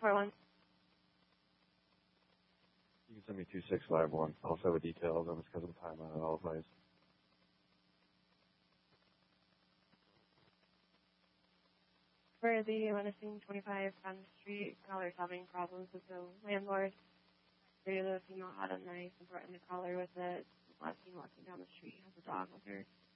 441. You can send me 2651. Also with details on his cousin Tyler and all of those. For the menacing 25 on the street, caller's having problems with the landlord. The female had a knife and threatened the caller with it. Last seen walking down the street has a dog with her.